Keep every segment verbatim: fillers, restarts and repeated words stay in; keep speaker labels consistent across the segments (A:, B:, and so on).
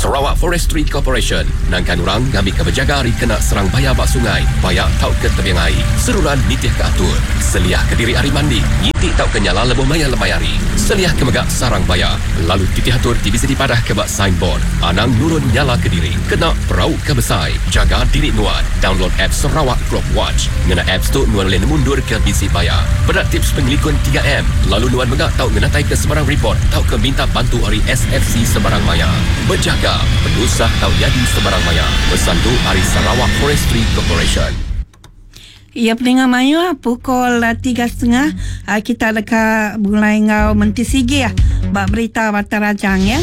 A: Sarawak Forestry Corporation nangkan orang ngambil ke berjaga hari kena serang bayar bak sungai, bayar tau ke tebing air. Seruran nitih ke atur. Seliah ke diri hari mandi, nyitik tau ke nyala lebuh maya lemayari. Seliah ke megak sarang bayar. Lalu titih atur di bisa dipadah ke bak signboard. Anang nurun nyala ke diri. Kena perau ke besai. Jaga diri nuan. Download app Sarawak Crop Watch. Ngena app tu nuan boleh mundur ke bisi bayar. Pada tips pengelikun tiga M. Lalu nuan megak tau ngenatai ke sebarang report. Tau ke minta bantu hari S F C sebarang maya. Berjaga, penusah tau jadi sebarang maya. Pesan tu hari Sarawak Forestry Corporation.
B: Ya, pendengar Maya, pukul uh, tiga setengah uh, kita dekat mulai ngau mentisigi ya, bak berita Warta Rajang ya.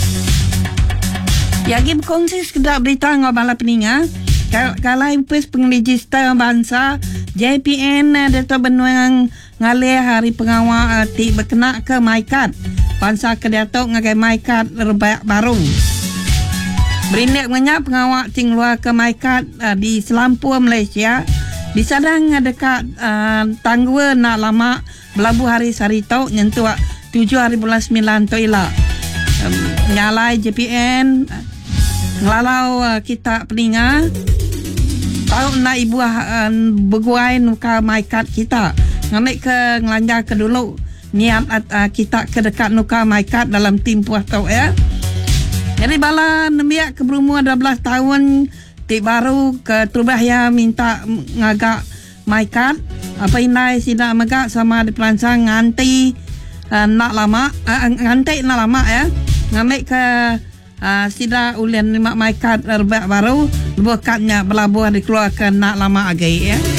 B: Yagi berkongsi sekedar berita ngau bala pendengar. Kalau impus penregister bangsa J P N uh, Dato' Benuang ngalih hari pengawal uh, ti berkena ke MyCard. Bangsa ke Dato' ngagai MyCard rebak baru. Berindak menyak pengawal ting luar ke MyCard uh, di Selampur Malaysia. Di sadang dekat uh, Tanggua nak lama belabu hari Sarito nyentuh tujuh hari bulan sembilan tu ilah um, nyalai J P N uh, ngelalau uh, kita peninga tahu nak ibu uh, berguai nuka MyCard kita ngambil ke ngelanjar ke dulu niat uh, kita ke dekat nuka MyCard dalam tim puas tau ya. Jadi bala nembiak ke berumur dua belas tahun tik baru ke Trubahya minta ngagak MyCard apa inai sida megak sama di pelancang nganti uh, nak lama uh, nganti nak lama ya ngambil ke uh, sida ulian lima MyCard rebak baru bukannya belabuh dikeluarkan nak lama agai ya.